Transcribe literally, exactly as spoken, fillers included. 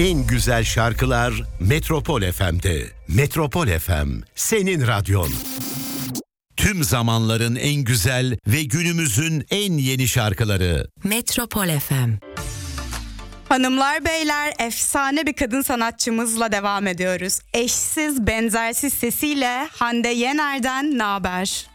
En güzel şarkılar Metropol F M'de. Metropol F M, senin radyon. Tüm zamanların en güzel ve günümüzün en yeni şarkıları. Metropol F M. Hanımlar beyler, efsane bir kadın sanatçımızla devam ediyoruz. Eşsiz benzersiz sesiyle Hande Yener'den naber?